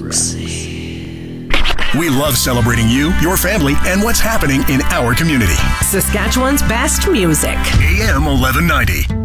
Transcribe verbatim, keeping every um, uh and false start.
We love celebrating you, your family, and what's happening in our community. Saskatchewan's best music. A M eleven ninety.